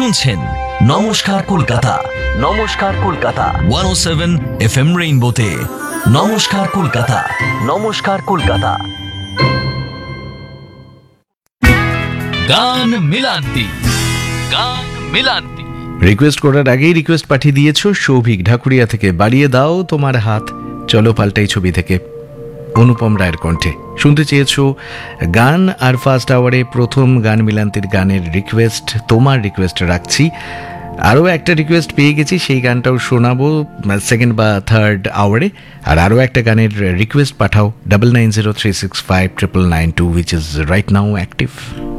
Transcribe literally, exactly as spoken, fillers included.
শুনছেন নমস্কার কলকাতা, নমস্কার কলকাতা ওয়ান ও সেভেন এফ এম রেইনবোতে। নমস্কার কলকাতা, নমস্কার কলকাতা। গান মিলান্তি, গান মিলান্তি। রিকোয়েস্ট করার আগেই রিকোয়েস্ট পাঠিয়ে দিয়েছো সৌভিক ঢাকুরিয়া থেকে। বাড়িয়ে দাও তোমার হাত, চলো পাল্টাই ছবি থেকে, অনুপম রায়ের কণ্ঠে শুনতে চেয়েছো গান। আর ফার্স্ট আওয়ারে প্রথম গান মিলান্তির গানের রিকোয়েস্ট, তোমার রিকোয়েস্ট রাখছি। আরও একটা রিকোয়েস্ট পেয়ে গেছি, সেই গানটাও শোনাবো সেকেন্ড বা থার্ড আওয়ারে। আর আরও একটা গানের request Pathao double nine zero three six five triple nine two, which is right now active.